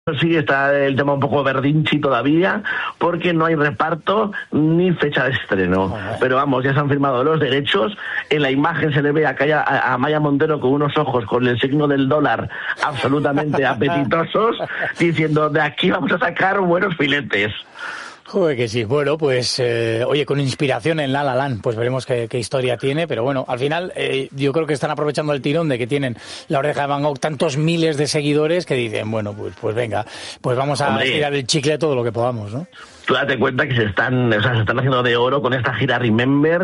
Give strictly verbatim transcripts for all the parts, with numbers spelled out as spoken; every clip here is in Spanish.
Sí, está el tema un poco verdinchi todavía, porque no hay reparto ni fecha de estreno. Pero vamos, ya se han firmado los derechos. En la imagen se le ve a, Calla, a Maya Montero con unos ojos con el signo del dólar absolutamente apetitosos, diciendo, de aquí vamos a sacar buenos filetes. Joder, que sí. Bueno, pues, eh, oye, con inspiración en La La Land, pues veremos qué, qué historia tiene, pero bueno, al final eh, yo creo que están aprovechando el tirón de que tienen La Oreja de Van Gogh tantos miles de seguidores que dicen, bueno, pues, pues venga, pues vamos a Hombre. tirar el chicle todo lo que podamos, ¿no? Tú date cuenta que se están, o sea, se están haciendo de oro con esta gira Remember.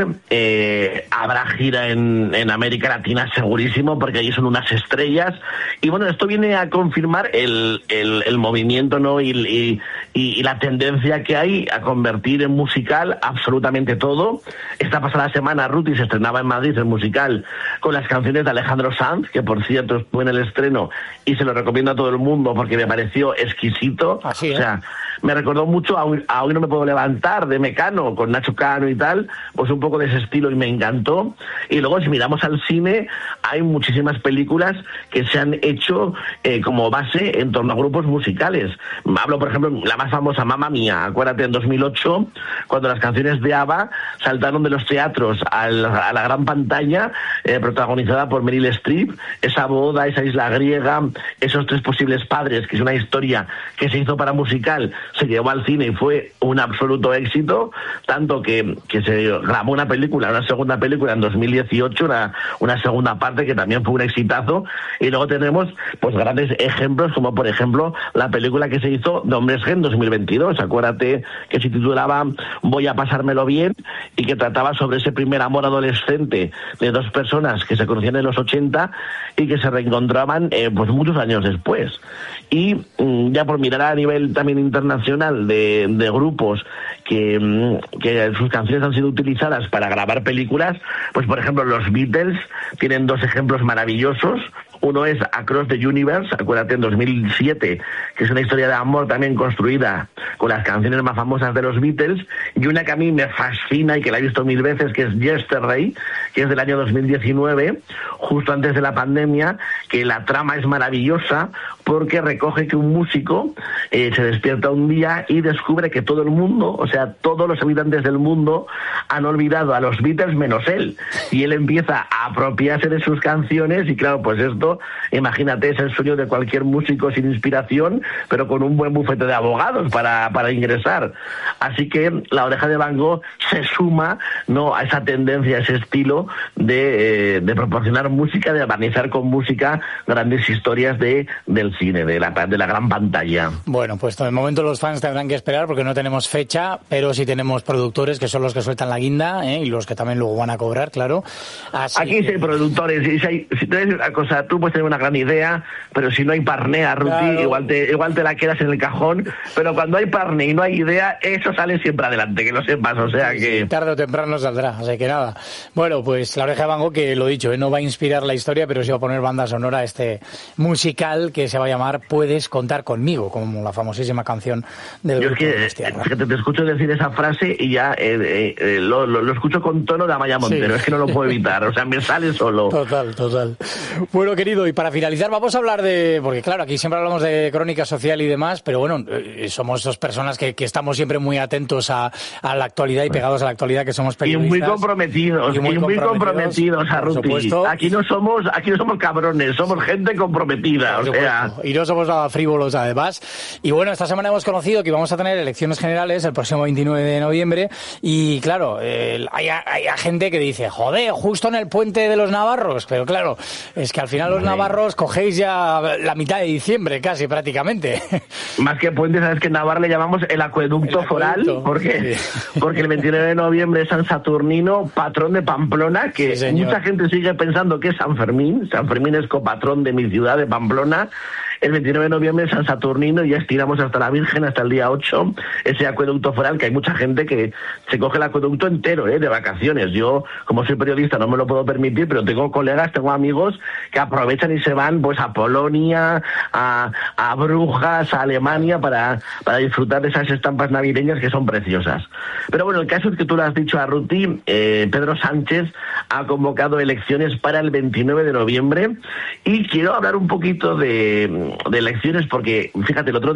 Eh, habrá gira en, en América Latina segurísimo, porque allí son unas estrellas. Y bueno, esto viene a confirmar el, el, el movimiento, ¿no? Y, y, y la tendencia que hay a convertir en musical absolutamente todo. Esta pasada semana Ruti se estrenaba en Madrid el musical con las canciones de Alejandro Sanz, que por cierto estuvo en el estreno y se lo recomiendo a todo el mundo porque me pareció exquisito. Así, ¿eh? O sea, me recordó mucho a, a Hoy no me puedo levantar, de Mecano, con Nacho Cano y tal, pues un poco de ese estilo y me encantó. Y luego si miramos al cine, hay muchísimas películas que se han hecho eh, como base en torno a grupos musicales. Hablo, por ejemplo, la más famosa, Mamma Mía, acuérdate, en dos mil ocho, cuando las canciones de ABBA saltaron de los teatros a la, a la gran pantalla, eh, protagonizada por Meryl Streep, esa boda, esa isla griega, esos tres posibles padres, que es una historia que se hizo para musical, se llevó al cine y fue un absoluto éxito, tanto que, que se grabó una película, una segunda película en dos mil dieciocho, una, una segunda parte que también fue un exitazo, y luego tenemos pues grandes ejemplos, como por ejemplo la película que se hizo de Hombres G en dos mil veintidós, acuérdate que se titulaba Voy a pasármelo bien, y que trataba sobre ese primer amor adolescente de dos personas que se conocían en los ochenta y que se reencontraban eh, pues muchos años después. Y mm, ya por mirar a nivel también internacional de, de grupos que, que sus canciones han sido utilizadas para grabar películas, pues por ejemplo los Beatles tienen dos ejemplos maravillosos. Uno es Across the Universe, acuérdate, en dos mil siete, que es una historia de amor también construida con las canciones más famosas de los Beatles, y una que a mí me fascina y que la he visto mil veces, que es Yesterday, que es del año dos mil diecinueve, justo antes de la pandemia, que la trama es maravillosa porque recoge que un músico eh, se despierta un día y descubre que todo el mundo, o sea, todos los habitantes del mundo han olvidado a los Beatles menos él, y él empieza a apropiarse de sus canciones, y claro, pues esto, imagínate, es el sueño de cualquier músico sin inspiración, pero con un buen bufete de abogados para, para ingresar. Así que La Oreja de Van Gogh se suma, ¿no?, a esa tendencia, a ese estilo de, eh, de proporcionar música, de organizar con música grandes historias de, del cine, de la, de la gran pantalla. Bueno, pues de momento los fans tendrán que esperar porque no tenemos fecha, pero sí tenemos productores que son los que sueltan la guinda, ¿eh?, y los que también luego van a cobrar, claro. Así Aquí que... sí hay productores, y si, hay, si te una cosa, tú puedes tener una gran idea, pero si no hay parnea, Ruti, claro, igual te igual te la quedas en el cajón, pero cuando hay parne y no hay idea, eso sale siempre adelante, que lo sepas, o sea sí, que... Sí, tarde o temprano saldrá, así que nada. Bueno, pues La Oreja de Van Gogh, que lo dicho, ¿eh?, no va a inspirar la historia, pero sí va a poner banda sonora a este musical que se va a llamar Puedes contar conmigo, como la famosísima canción del Yo grupo es que, es que te, te escucho decir esa frase y ya eh, eh, eh, lo, lo, lo escucho con tono de Amaya Montero, sí. Es que no lo puedo evitar, o sea, me sale solo. Total, total. Bueno, querido, y para finalizar vamos a hablar de, porque claro, aquí siempre hablamos de crónica social y demás, pero bueno, eh, somos dos personas que, que estamos siempre muy atentos a, a la actualidad y pegados a la actualidad, que somos periodistas. Y muy comprometidos, y muy, y muy comprometidos, comprometidos a Ruti. Aquí no somos, aquí no somos cabrones, somos gente comprometida, o sea. Y no somos nada frívolos además. Y bueno, esta semana hemos conocido que vamos a tener elecciones generales el próximo veintinueve de noviembre, y claro, eh, hay, hay gente que dice, joder, justo en el puente de los navarros, pero claro, es que al final los navarros cogéis ya la mitad de diciembre casi prácticamente. Más que puente, sabes que en Navarra le llamamos el acueducto, el acueducto foral, porque sí. Porque el veintinueve de noviembre es San Saturnino, patrón de Pamplona, que sí, mucha gente sigue pensando que es San Fermín. San Fermín es copatrón de mi ciudad, de Pamplona. El veintinueve de noviembre es San Saturnino y ya estiramos hasta la Virgen, hasta el día ocho, ese acueducto foral, que hay mucha gente que se coge el acueducto entero, ¿eh?, de vacaciones. Yo, como soy periodista, no me lo puedo permitir, pero tengo colegas, tengo amigos que aprovechan y se van pues a Polonia, a, a Brujas, a Alemania, para, para disfrutar de esas estampas navideñas que son preciosas. Pero bueno, el caso es que tú lo has dicho a Ruti, eh, Pedro Sánchez ha convocado elecciones para el veintinueve de noviembre, y quiero hablar un poquito de de elecciones, porque fíjate, el otro